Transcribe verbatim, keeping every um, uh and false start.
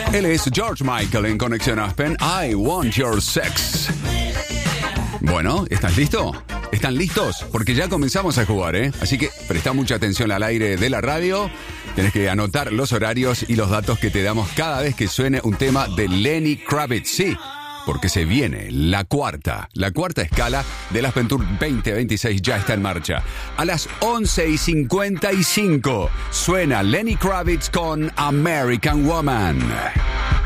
Él es George Michael en Conexión Aspen. I Want Your Sex. Bueno, ¿estás listo? ¿Están listos? Porque ya comenzamos a jugar, ¿eh? Así que presta mucha atención al aire de la radio. Tenés que anotar los horarios y los datos que te damos cada vez que suene un tema de Lenny Kravitz. Sí, porque se viene la cuarta. La cuarta escala del Aspen Tour veinte veintiséis ya está en marcha. A las once y cincuenta y cinco suena Lenny Kravitz con American Woman.